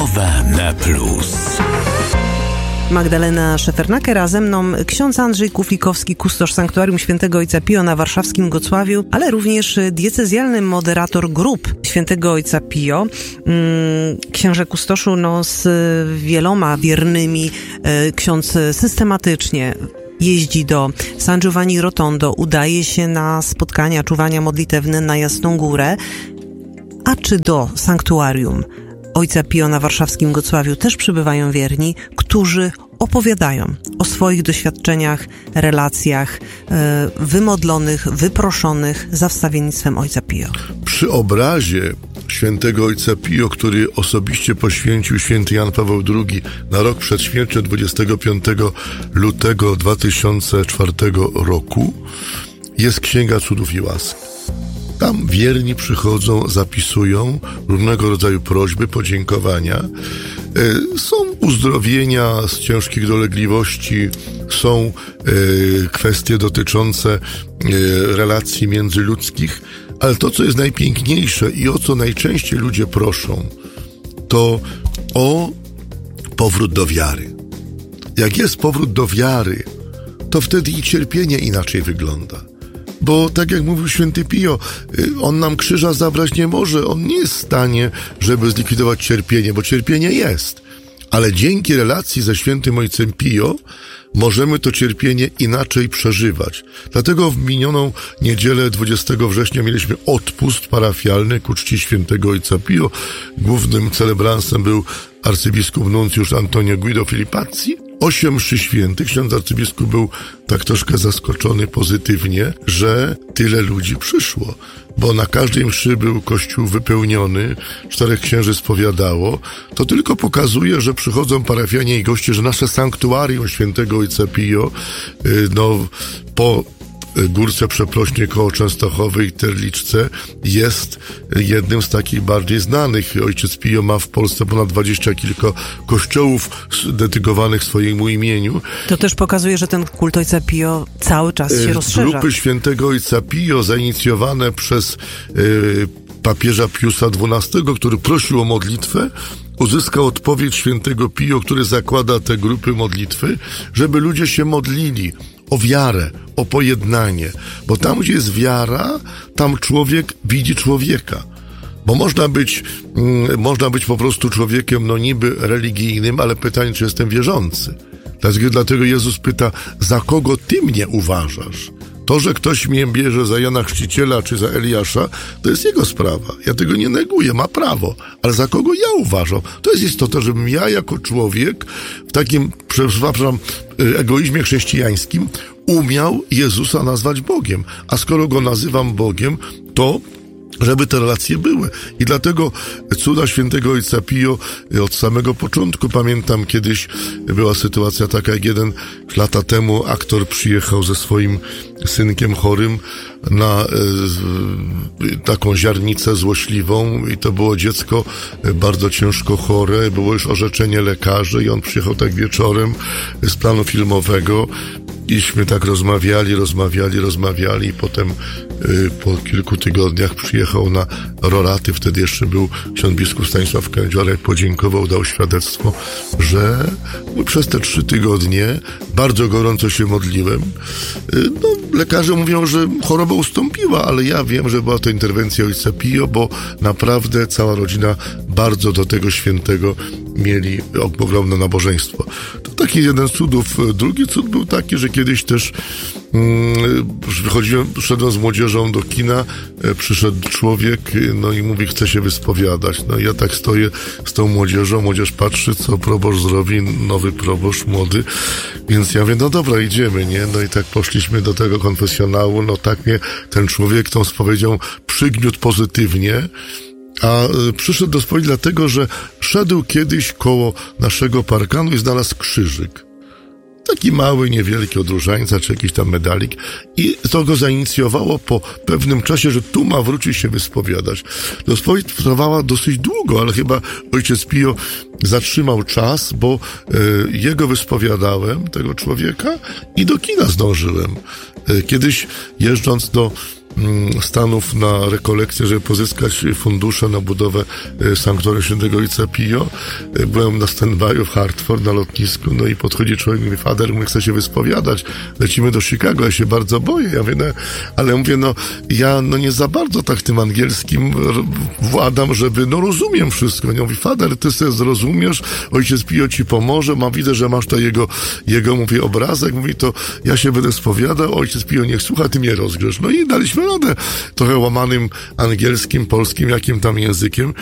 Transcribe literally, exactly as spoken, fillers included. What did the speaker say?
Słowa na plus. Magdalena Szefernaker, a ze mną ksiądz Andrzej Kuflikowski, kustosz Sanktuarium Świętego Ojca Pio na warszawskim Gocławiu, ale również diecezjalny moderator grup Świętego Ojca Pio. Księże kustoszu, no z wieloma wiernymi ksiądz systematycznie jeździ do San Giovanni Rotondo, udaje się na spotkania, czuwania modlitewne na Jasną Górę. A czy do Sanktuarium Ojca Pio na warszawskim Gocławiu też przybywają wierni, którzy opowiadają o swoich doświadczeniach, relacjach e, wymodlonych, wyproszonych za wstawiennictwem Ojca Pio? Przy obrazie Świętego Ojca Pio, który osobiście poświęcił święty Jan Paweł drugi na rok przed śmiercią dwudziestego piątego lutego dwa tysiące czwartego roku, jest Księga Cudów i Łask. Tam wierni przychodzą, zapisują różnego rodzaju prośby, podziękowania. Są uzdrowienia z ciężkich dolegliwości, są kwestie dotyczące relacji międzyludzkich, ale to, co jest najpiękniejsze i o co najczęściej ludzie proszą, to o powrót do wiary. Jak jest powrót do wiary, to wtedy i cierpienie inaczej wygląda. Bo tak jak mówił święty Pio, on nam krzyża zabrać nie może. On nie jest w stanie, żeby zlikwidować cierpienie, bo cierpienie jest. Ale dzięki relacji ze świętym Ojcem Pio możemy to cierpienie inaczej przeżywać. Dlatego w minioną niedzielę dwudziestego września mieliśmy odpust parafialny ku czci świętego Ojca Pio. Głównym celebransem był arcybiskup nuncjusz Antonio Guido Filipazzi. Osiem mszy świętych. Ksiądz arcybiskup był tak troszkę zaskoczony pozytywnie, że tyle ludzi przyszło, bo na każdej mszy był kościół wypełniony, czterech księży spowiadało. To tylko pokazuje, że przychodzą parafianie i goście, że nasze sanktuarium świętego Ojca Pio, no po Górce Przeprośnie koło Częstochowy i Terliczce jest jednym z takich bardziej znanych. Ojciec Pio ma w Polsce ponad dwadzieścia kilka kościołów dedykowanych swojemu imieniu. To też pokazuje, że ten kult Ojca Pio cały czas się rozszerza. Grupy świętego Ojca Pio zainicjowane przez y, papieża Piusa dwunastego, który prosił o modlitwę, uzyskał odpowiedź świętego Pio, który zakłada te grupy modlitwy, żeby ludzie się modlili o wiarę, o pojednanie. Bo tam, gdzie jest wiara, tam człowiek widzi człowieka. Bo można być, mm, można być po prostu człowiekiem, no niby religijnym, ale pytanie, czy jestem wierzący. Dlatego, dlatego Jezus pyta, za kogo ty mnie uważasz? To, że ktoś mnie bierze za Jana Chrzciciela czy za Eliasza, to jest jego sprawa. Ja tego nie neguję, ma prawo. Ale za kogo ja uważam? To jest istota, żebym ja jako człowiek w takim, przepraszam, egoizmie chrześcijańskim umiał Jezusa nazwać Bogiem. A skoro Go nazywam Bogiem, to żeby te relacje były. I dlatego cuda świętego Ojca Pio od samego początku, pamiętam kiedyś była sytuacja taka, jak jeden lata temu aktor przyjechał ze swoim synkiem chorym na e, taką ziarnicę złośliwą i to było dziecko bardzo ciężko chore, było już orzeczenie lekarzy i on przyjechał tak wieczorem z planu filmowego. Iśmy tak rozmawiali, rozmawiali, rozmawiali i potem y, po kilku tygodniach przyjechał na roraty, wtedy jeszcze był ksiądz biskup Stanisław Kędziorek, podziękował, dał świadectwo, że przez te trzy tygodnie bardzo gorąco się modliłem. Y, no, lekarze mówią, że choroba ustąpiła, ale ja wiem, że była to interwencja Ojca Pio, bo naprawdę cała rodzina bardzo do tego świętego mieli ogromne nabożeństwo. To taki jeden z cudów. Drugi cud był taki, że kiedyś też mm, wychodziłem, szedłem z młodzieżą do kina, e, przyszedł człowiek, no i mówi, chce się wyspowiadać. No i ja tak stoję z tą młodzieżą, młodzież patrzy, co proboszcz zrobi, nowy proboszcz, młody, więc ja mówię, no dobra, idziemy, nie? No i tak poszliśmy do tego konfesjonału, no tak mnie ten człowiek tą spowiedzią przygniótł pozytywnie, a przyszedł do spowiedzi dlatego, że szedł kiedyś koło naszego parkanu i znalazł krzyżyk. Taki mały, niewielki od różańca, czy jakiś tam medalik. I to go zainicjowało po pewnym czasie, że tu ma wrócić się wyspowiadać. To spowiedź trwała dosyć długo, ale chyba ojciec Pio zatrzymał czas, bo e, jego wyspowiadałem, tego człowieka, i do kina zdążyłem. E, kiedyś jeżdżąc do Stanów na rekolekcję, żeby pozyskać fundusze na budowę sanktuarium Świętego Ojca Pio. Byłem na stand-by'u w Hartford, na lotnisku, no i podchodzi człowiek i mówi, Fader, my chce się wyspowiadać, lecimy do Chicago, ja się bardzo boję. Ja mówię, no, ale mówię, no ja no nie za bardzo tak tym angielskim władam, żeby, no rozumiem wszystko. Ja mówię, Fader, ty sobie zrozumiesz, Ojciec Pio ci pomoże, mam widzę, że masz to jego, jego, mówię, obrazek, mówi, to ja się będę spowiadał, Ojciec Pio niech słucha, ty mnie rozgrzesz. No i daliśmy radę trochę łamanym angielskim, polskim, jakim tam językiem.